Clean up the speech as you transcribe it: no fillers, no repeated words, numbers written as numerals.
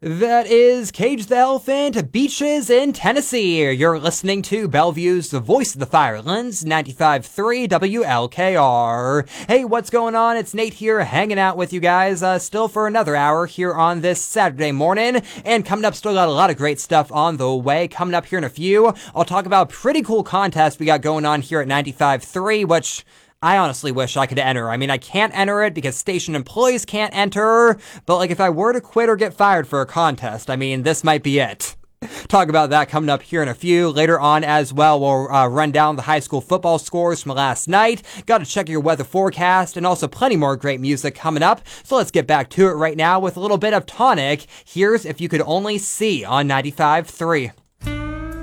That is Cage the Elephant, Beaches in Tennessee. You're listening to Bellevue's The Voice of the Firelands, 95.3 WLKR. Hey, what's going on? It's Nate here, hanging out with you guys, still for another hour here on this Saturday morning. And coming up, still got a lot of great stuff on the way. Coming up here in a few, I'll talk about a pretty cool contest we got going on here at 95.3, which I honestly wish I could enter. I mean, I can't enter it because station employees can't enter, but like if I were to quit or get fired for a contest, I mean, this might be it. Talk about that coming up here in a few. Later on as well, we'll run down the high school football scores from last night. Got to check your weather forecast and also plenty more great music coming up. So let's get back to it right now with a little bit of Tonic. Here's If You Could Only See on 95.3.